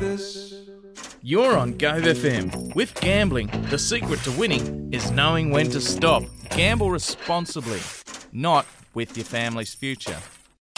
this. You're on Go FM. With gambling, the secret to winning is knowing when to stop. Gamble responsibly, not with your family's future.